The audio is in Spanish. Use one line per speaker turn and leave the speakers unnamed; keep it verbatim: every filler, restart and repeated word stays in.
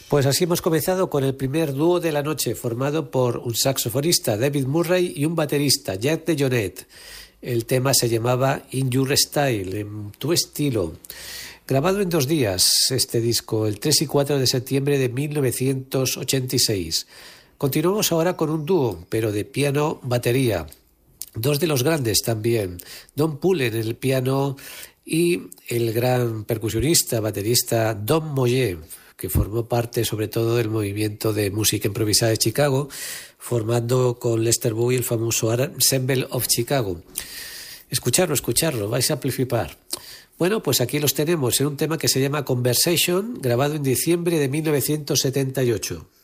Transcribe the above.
Pues así hemos comenzado con el primer dúo de la noche, formado por un saxofonista, David Murray, y un baterista, Jack DeJohnette. El tema se llamaba In Your Style, en tu estilo. Grabado en dos días, este disco, el tres y cuatro de septiembre de mil novecientos ochenta y seis. Continuamos ahora con un dúo, pero de piano-batería. Dos de los grandes también, Don Pullen en el piano y el gran percusionista, baterista Don Moye, que formó parte sobre todo del movimiento de música improvisada de Chicago, formando con Lester Bowie el famoso Ensemble of Chicago. Escucharlo, escucharlo, vais a flipar. Bueno, pues aquí los tenemos en un tema que se llama Conversation, grabado en diciembre de mil novecientos setenta y ocho.